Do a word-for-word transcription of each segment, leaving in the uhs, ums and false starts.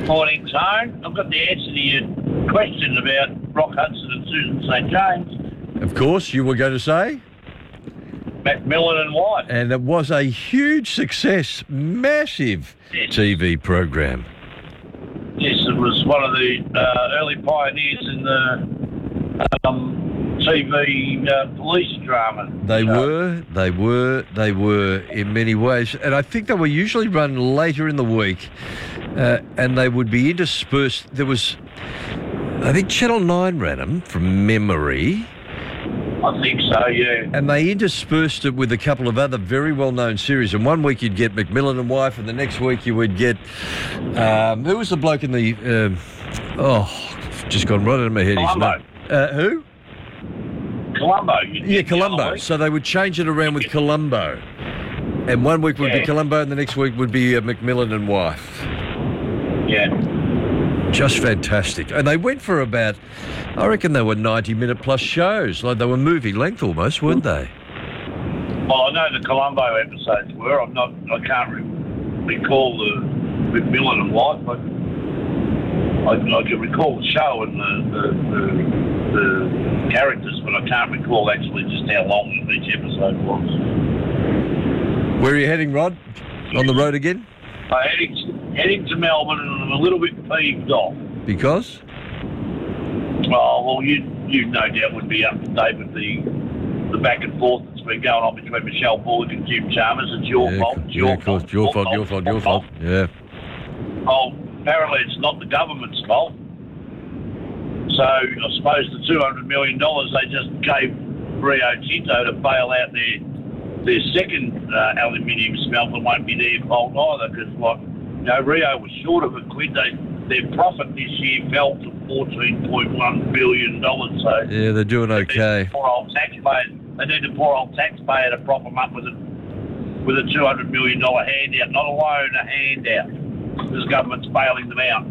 Morning, Tone. I've got the answer to your question about Rock Hudson and Susan Saint James. Of course, you were going to say? Macmillan and White. And it was a huge success, massive Yes. T V program. Yes, it was one of the uh, early pioneers in the um, T V uh, police drama. They show. were, they were, they were in many ways. And I think they were usually run later in the week uh, and they would be interspersed. There was, I think Channel nine ran them from memory. I think so, yeah. And they interspersed it with a couple of other very well-known series. And one week you'd get Macmillan and Wife, and the next week you would get... Um, who was the bloke in the... Um, oh, just gone right out of my head. Columbo. Uh, who? Columbo. you Yeah, did the other Columbo. week. So they would change it around with Columbo. And one week would be Yeah. Columbo, and the next week would be uh, Macmillan and Wife. Yeah. Just fantastic. And they went for about... I reckon they were ninety-minute plus shows. Like they were movie length almost, weren't they? Well, I know the Columbo episodes were. I'm not. I can't re- recall the Macmillan and White, but I, I can recall the show and the, the, the, the characters, but I can't recall actually just how long each episode was. Where are you heading, Rod? On the road again? I'm heading, heading to Melbourne, and I'm a little bit peeved off. Because? Oh, well, you you no doubt would be up to date with the the back and forth that's been going on between Michelle Bullock and Jim Chalmers. It's your yeah, fault. co- It's your yeah, of course. fault. Your fault, your fault, your fault. Yeah. Oh, apparently it's not the government's fault. So I suppose the two hundred million dollars they just gave Rio Tinto to bail out their their second uh, aluminium smelter won't be their fault either, because like you know Rio was short of a quid. They, their profit this year fell to fourteen point one billion dollars. So Yeah, they're doing they need okay. the poor old taxpayer. They need the poor old taxpayer to prop them up with a with a two hundred million dollar handout, not a loan, a handout. This government's bailing them out.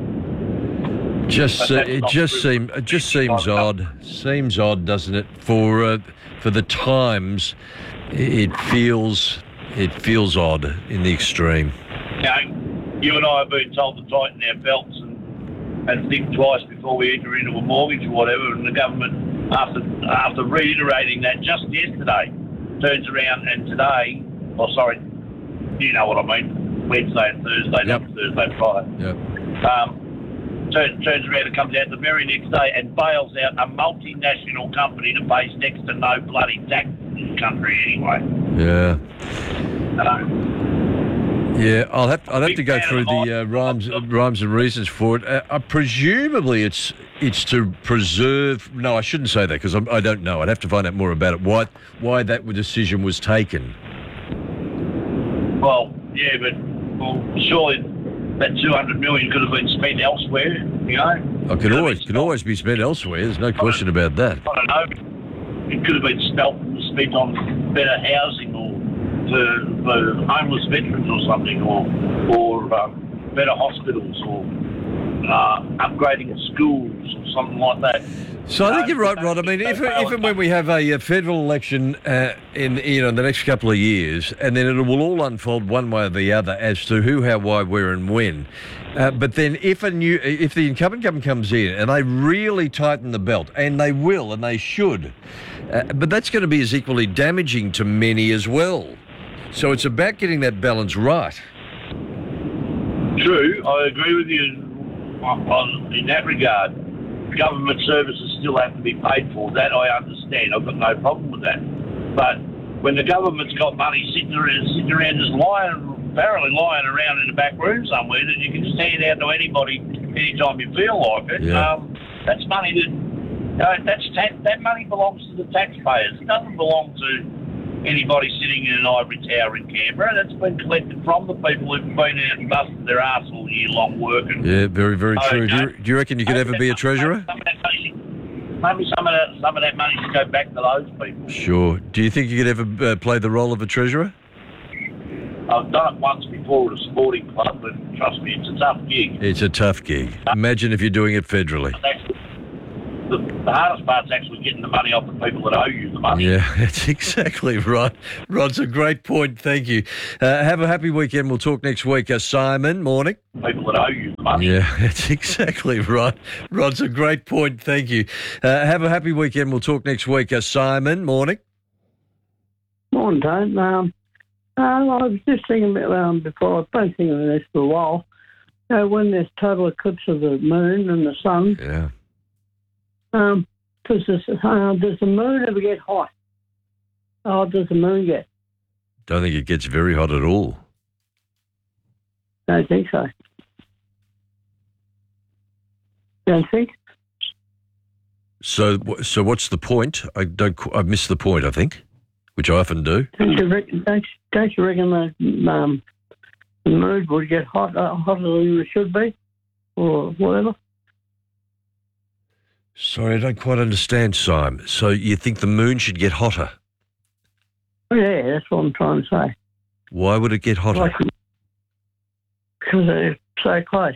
Just But uh, that's it not just true. seems it just seems odd. Seems odd, doesn't it? For uh, for the times, it feels it feels odd in the extreme. You know, you and I have been told to tighten our belts and, and think twice before we enter into a mortgage or whatever, and the government, after after reiterating that just yesterday, turns around and today, oh sorry, you know what I mean, Wednesday and Thursday, Yep. not Thursday and Friday, Yep. um, turn, turns around and comes out the very next day and bails out a multinational company that pays next to no bloody tax in the country anyway. Yeah. Uh, Yeah, I'll have I'll have Big to go fan through of the the- uh, rhymes rhymes and reasons for it. Uh, uh, presumably, it's it's to preserve. No, I shouldn't say that because I don't know. I'd have to find out more about it. Why why that decision was taken. Well, yeah, but well, surely that two hundred million could have been spent elsewhere, you know? It can always can always be spent elsewhere. There's no question about that. I don't know. It could have been spelt, spent on better housing or for, for homeless veterans or something, or or um, better hospitals, or uh, upgrading schools or something like that. So I think No, you're right, Rod. I mean, if, if and when we have a, uh federal election uh, in you know in the next couple of years, and then it will all unfold one way or the other as to who, how, why, where, and when. Uh, but then, if a new, if the incumbent government comes in and they really tighten the belt, and they will, and they should, uh, but that's going to be as equally damaging to many as well. So it's about getting that balance right. True, I agree with you on, on, in that regard. Government services still have to be paid for. That I understand. I've got no problem with that. But when the government's got money sitting around, sitting around just lying, apparently lying around in the back room somewhere that you can just hand out to anybody anytime you feel like it, Yeah. um, that's money that uh, that's ta- that money belongs to the taxpayers. It doesn't belong to anybody sitting in an ivory tower in Canberra. That's been collected from the people who've been out and busted their arse all year long working. Yeah, very, very Oh, true. Do you, no. do you reckon you could ever be a treasurer? Some of that money, maybe some of that, some of that money should go back to those people. Sure. Do you think you could ever uh, play the role of a treasurer? I've done it once before at a sporting club, but trust me, it's a tough gig. It's a tough gig. Imagine if you're doing it federally. That's, the, the hardest part's actually getting the money off the people that owe you the money. Yeah, that's exactly right. Rod's a great point. Thank you. Uh, have a happy weekend. We'll talk next week. Uh, Simon, morning. People that owe you the money. Yeah, that's exactly right. Rod's a great point. Thank you. Uh, have a happy weekend. We'll talk next week. Uh, Simon, morning. Morning, Tone. Um, uh, I was just thinking about, um, before, I've been thinking of this for a while. You know, when there's total eclipse of the moon and the sun, Yeah. um, does, this, uh, does the moon ever get hot? How hot does the moon get? Don't think it gets very hot at all. Don't think so. Don't think? So, so what's the point? I don't. I missed the point. I think, which I often do. Don't you reckon, don't, don't you reckon the, um, the moon would get hot, uh, hotter than it should be? Or whatever? Sorry, I don't quite understand, Simon. So you think the moon should get hotter? Oh, yeah, that's what I'm trying to say. Why would it get hotter? Like, because they're so close.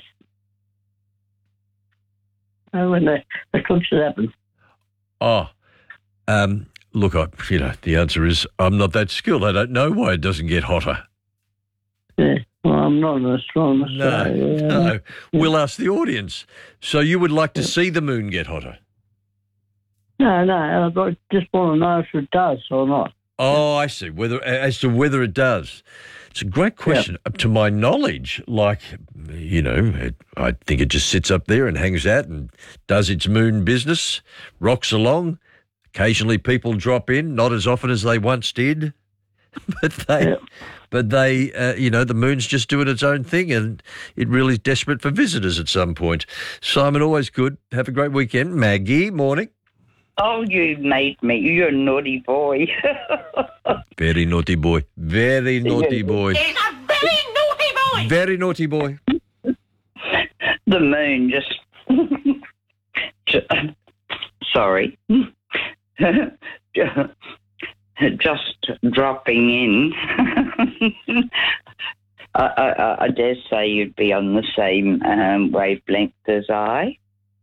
And when the eclipses happen. Oh, um, look, I, you know, the answer is I'm not that skilled. I don't know why it doesn't get hotter. Yeah, well, I'm not an astronomer. No, so, yeah. no. We'll ask the audience. So you would like to see the moon get hotter? No, no, I just want to know if it does or not. Oh, I see. Whether as to whether it does. It's a great question. Up to my knowledge, like, you know, it, I think it just sits up there and hangs out and does its moon business, rocks along. Occasionally people drop in, not as often as they once did. But they, Yeah. but they, uh, you know, the moon's just doing its own thing and it really is desperate for visitors at some point. Simon, always good. Have a great weekend. Maggie, morning. Oh, you made me. You're a naughty boy. Very naughty boy. Very naughty boy. He's a very naughty boy. Very naughty boy. The moon just... Sorry. Just dropping in. I, I, I dare say you'd be on the same um, wavelength as I.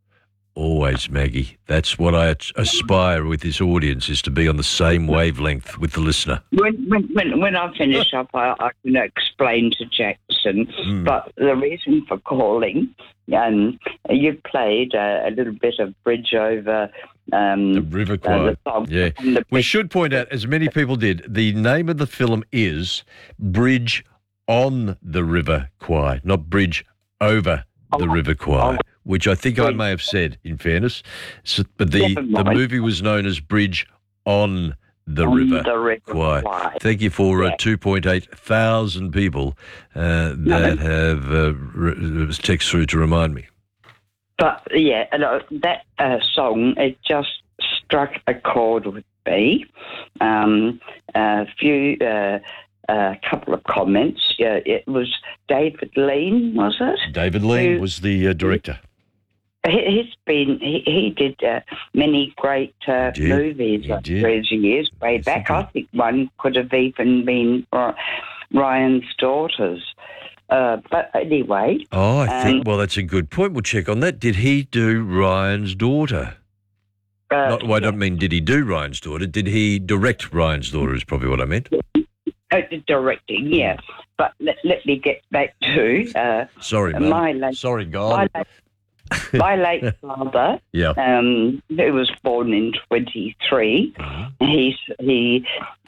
Always, Maggie. That's what I aspire with this audience, is to be on the same wavelength with the listener. When when when, when I finish up, I, I can explain to Jackson. Mm. But the reason for calling, um, you played uh, a little bit of Bridge over um, The River Kwai. Uh, the song yeah. from the We should point out, as many people did, the name of the film is Bridge on the River Kwai, not Bridge over the Oh, River Kwai, oh. which I think I may have said, in fairness. So, but the, Never the mind. movie was known as Bridge on the On River the River Kwai. Kwai. Thank you for uh, Yeah. two point eight thousand people uh, that have uh, re- text through to remind me. But yeah, and, uh, that uh, song, it just struck a chord with me. Um, a few, a uh, uh, couple of comments. Yeah, it was David Lean, was it? David Lean Who- was the uh, director. He- He's been, he, he did uh, many great uh, He did. movies He uh, did. through the years, way Yes, he back. did. I think one could have even been uh, Ryan's Daughters. Uh, but anyway, Oh, I think, Um, well, that's a good point. We'll check on that. Did he do Ryan's Daughter? uh, Not, well, I don't mean did he do Ryan's Daughter. Did he direct Ryan's Daughter is probably what I meant. uh, directing, yeah. But let, let me get back to uh, Sorry, Mum. my late, Sorry, my God. late, my late father, Yeah. um, who was born in twenty-three. Mhm. He he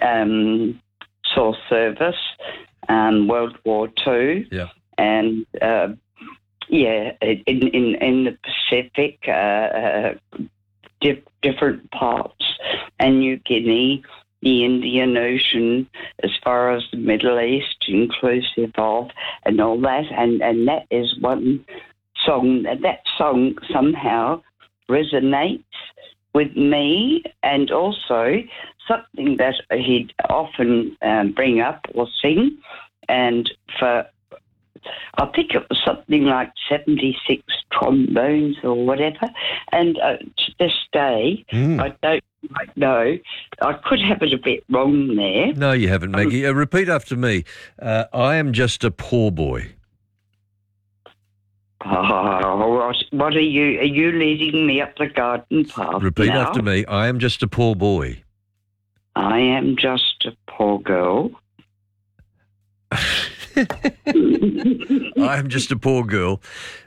um, saw service, um, World War Two, Yeah. and uh, yeah, in in in the Pacific, uh, uh, di- different parts, and New Guinea, the Indian Ocean, as far as the Middle East, inclusive of, and all that, and and that is one song. That song somehow resonates with me, and also something that he'd often um, bring up or sing, and for I think it was something like seventy-six trombones or whatever, and uh, to this day Mm. I don't quite know. I could have it a bit wrong there. No, you haven't, Maggie. Uh, repeat after me. Uh, I am just a poor boy. Oh, what are you? Are you leading me up the garden path? Repeat now? after me. I am just a poor boy. I am just a poor girl. I am just a poor girl.